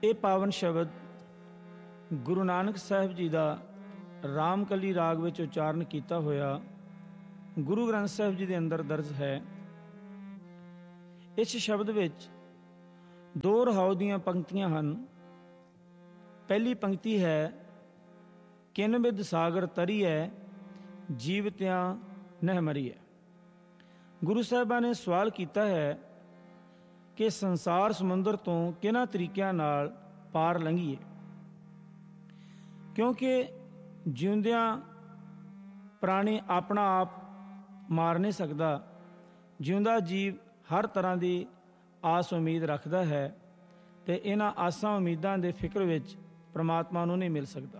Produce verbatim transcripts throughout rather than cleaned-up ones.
ਇਹ ਪਾਵਨ ਸ਼ਬਦ ਗੁਰੂ ਨਾਨਕ ਸਾਹਿਬ ਜੀ ਦਾ ਰਾਮਕਲੀ ਰਾਗ ਵਿੱਚ ਉਚਾਰਨ ਕੀਤਾ ਹੋਇਆ ਗੁਰੂ ਗ੍ਰੰਥ ਸਾਹਿਬ ਜੀ ਦੇ ਅੰਦਰ ਦਰਜ ਹੈ। ਇਸ ਸ਼ਬਦ ਵਿੱਚ ਦੋ ਰਹਾਉ ਦੀਆਂ ਪੰਕਤੀਆਂ ਹਨ। ਪਹਿਲੀ ਪੰਕਤੀ ਹੈ, ਕਿਨ ਬਿਦ ਸਾਗਰ ਤਰੀਐ ਜੀਵਤਿਆਂ ਨਹਿ ਮਰੀਐ। ਗੁਰੂ ਸਾਹਿਬਾਂ ਨੇ ਸਵਾਲ ਕੀਤਾ ਹੈ ਕਿ ਸੰਸਾਰ ਸਮੁੰਦਰ ਤੋਂ ਕਿਹਨਾਂ ਤਰੀਕਿਆਂ ਨਾਲ ਪਾਰ ਲੰਘੀਏ, ਕਿਉਂਕਿ ਜਿਉਂਦਿਆਂ ਪ੍ਰਾਣੀ ਆਪਣਾ ਆਪ ਮਾਰ ਨਹੀਂ ਸਕਦਾ। ਜਿਉਂਦਾ ਜੀਵ ਹਰ ਤਰ੍ਹਾਂ ਦੀ ਆਸ ਉਮੀਦ ਰੱਖਦਾ ਹੈ ਤੇ ਇਹਨਾਂ ਆਸਾਂ ਉਮੀਦਾਂ ਦੇ ਫਿਕਰ ਵਿੱਚ ਪ੍ਰਮਾਤਮਾ ਨੂੰ ਨਹੀਂ ਮਿਲ ਸਕਦਾ।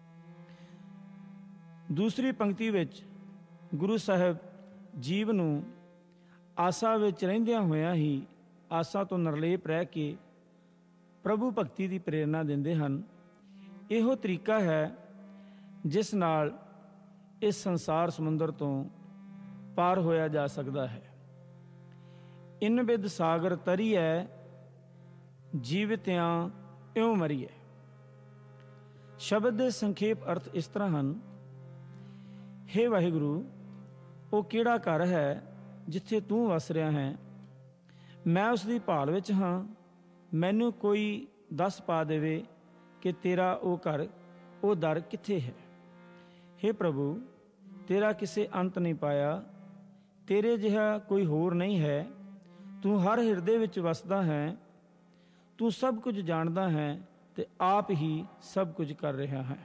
ਦੂਸਰੀ ਪੰਕਤੀ ਵਿੱਚ ਗੁਰੂ ਸਾਹਿਬ ਜੀਵ ਨੂੰ ਆਸਾ ਵਿੱਚ ਰਹਿੰਦਿਆਂ ਹੋਇਆਂ ਹੀ ਆਸਾ ਤੋਂ ਨਿਰਲੇਪ ਰਹਿ ਕੇ ਪ੍ਰਭੂ ਭਗਤੀ ਦੀ ਪ੍ਰੇਰਨਾ ਦਿੰਦੇ ਹਨ। ਇਹੋ ਤਰੀਕਾ ਹੈ ਜਿਸ ਨਾਲ ਇਸ ਸੰਸਾਰ ਸਮੁੰਦਰ ਤੋਂ ਪਾਰ ਹੋਇਆ ਜਾ ਸਕਦਾ ਹੈ। ਇਨ ਬਿਦ ਸਾਗਰ ਤਰੀਐ ਜੀਵਤਿਆਂ ਇਉਂ ਮਰੀਐ। ਸ਼ਬਦ ਦੇ ਸੰਖੇਪ ਅਰਥ ਇਸ ਤਰ੍ਹਾਂ ਹਨ। ਹੇ ਵਾਹਿਗੁਰੂ, ਉਹ ਕਿਹੜਾ ਘਰ ਹੈ ਜਿੱਥੇ ਤੂੰ ਵਸ ਰਿਹਾ ਹੈ? ਮੈਂ ਉਸ ਦੀ ਭਾਲ ਵਿੱਚ ਹਾਂ। ਮੈਨੂੰ ਕੋਈ ਦੱਸ ਪਾ ਦੇਵੇ ਕਿ ਤੇਰਾ ਉਹ ਘਰ, ਉਹ ਦਰ ਕਿੱਥੇ ਹੈ। ਹੇ ਪ੍ਰਭੂ, ਤੇਰਾ ਕਿਸੇ ਅੰਤ ਨਹੀਂ ਪਾਇਆ, ਤੇਰੇ ਜਿਹਾ ਕੋਈ ਹੋਰ ਨਹੀਂ ਹੈ। ਤੂੰ ਹਰ ਹਿਰਦੇ ਵਿੱਚ ਵਸਦਾ ਹੈ, ਤੂੰ ਸਭ ਕੁਝ ਜਾਣਦਾ ਹੈ ਤੇ ਆਪ ਹੀ ਸਭ ਕੁਝ ਕਰ ਰਿਹਾ ਹੈ।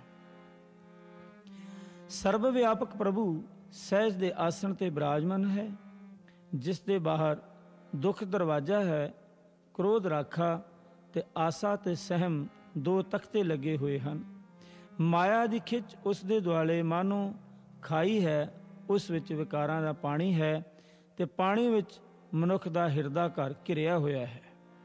ਸਰਬ ਵਿਆਪਕ ਪ੍ਰਭੂ ਸਹਿਜ ਦੇ ਆਸਣ ਤੇ ਬਿਰਾਜਮਾਨ ਹੈ, ਜਿਸ ਦੇ ਬਾਹਰ ਦੁੱਖ ਦਰਵਾਜ਼ਾ ਹੈ, ਕ੍ਰੋਧ ਰਾਖਾ ਤੇ ਆਸਾ ਤੇ ਸਹਿਮ ਦੋ ਤਖਤੇ ਲੱਗੇ ਹੋਏ ਹਨ। ਮਾਇਆ ਦੀ ਖਿੱਚ ਉਸ ਦੇ ਦੁਆਲੇ ਮਾਨੋ ਖਾਈ ਹੈ, ਉਸ ਵਿੱਚ ਵਿਕਾਰਾਂ ਦਾ ਪਾਣੀ ਹੈ ਤੇ ਪਾਣੀ ਵਿੱਚ ਮਨੁੱਖ ਦਾ ਹਿਰਦਾ ਘਰ ਘਿਰਿਆ ਹੋਇਆ ਹੈ।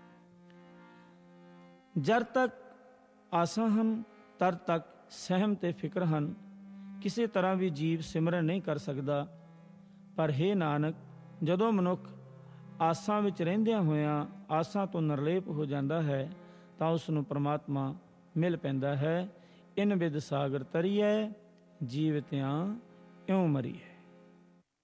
ਜਦ ਤੱਕ ਆਸਾਂ ਹਨ ਤਦ ਤੱਕ ਸਹਿਮ ਤੇ ਫਿਕਰ ਹਨ। ਕਿਸੇ ਤਰ੍ਹਾਂ ਵੀ ਜੀਵ ਸਿਮਰਨ ਨਹੀਂ ਕਰ ਸਕਦਾ। ਪਰ ਹੇ ਨਾਨਕ, ਜਦੋਂ ਮਨੁੱਖ ਆਸਾਂ ਵਿੱਚ ਰਹਿੰਦਿਆਂ ਹੋਇਆਂ ਆਸਾਂ ਤੋਂ ਨਿਰਲੇਪ ਹੋ ਜਾਂਦਾ ਹੈ ਤਾਂ ਉਸ ਨੂੰ ਪ੍ਰਮਾਤਮਾ ਮਿਲ ਪੈਂਦਾ ਹੈ। ਇਨ ਬਿਦ ਸਾਗਰ ਤਰੀਐ ਜੀਵਤਿਆਂ ਇਉਂ ਮਰੀਐ।